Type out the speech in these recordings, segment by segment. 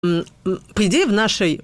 По идее, в нашей...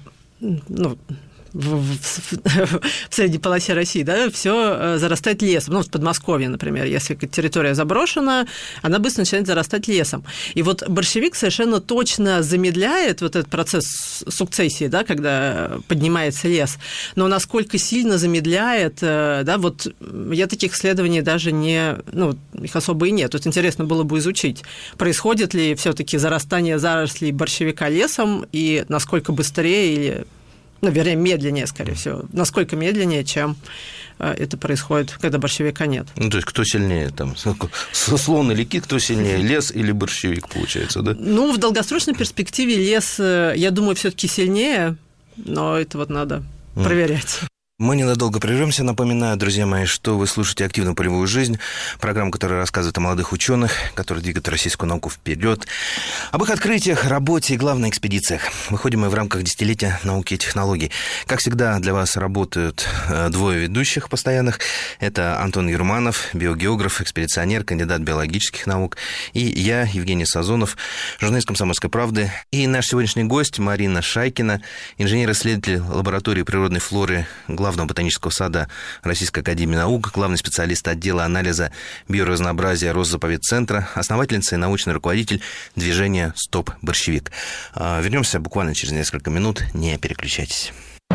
в средней полосе России, да, все зарастает лесом. Ну, в Подмосковье, например, если территория заброшена, она быстро начинает зарастать лесом. И вот борщевик совершенно точно замедляет вот этот процесс сукцессии, да, когда поднимается лес. Но насколько сильно замедляет, да, вот я таких исследований даже не... Ну, их особо и нет. Тут интересно было бы изучить, происходит ли все-таки зарастание зарослей борщевика лесом, и насколько быстрее или... вернее, медленнее, скорее всего. Насколько медленнее, чем это происходит, когда борщевика нет. Ну, то есть, кто сильнее там? Слон или кит, кто сильнее? Лес или борщевик, получается, да? Ну, в долгосрочной перспективе лес, я думаю, все-таки сильнее, но это вот надо проверять. Мы ненадолго прервемся. Напоминаю, друзья мои, что вы слушаете «Активную полевую жизнь», программу, которая рассказывает о молодых ученых, которые двигают российскую науку вперед, об их открытиях, работе и, главное, экспедициях. Выходим мы в рамках десятилетия науки и технологий. Как всегда, для вас работают двое ведущих постоянных. Это Антон Юрманов, биогеограф, экспедиционер, кандидат биологических наук, и я, Евгений Сазонов, журналист «Комсомольской правды». И наш сегодняшний гость Марина Шайкина, инженер-исследователь лаборатории природной флоры Главного ботанического сада Российской академии наук, главный специалист отдела анализа биоразнообразия Росзаповедцентра, основательница и научный руководитель движения «Стоп борщевик». Вернемся буквально через несколько минут. Не переключайтесь.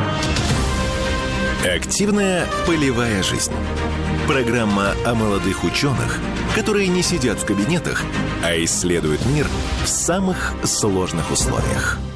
Активная полевая жизнь. Программа о молодых ученых, которые не сидят в кабинетах, а исследуют мир в самых сложных условиях.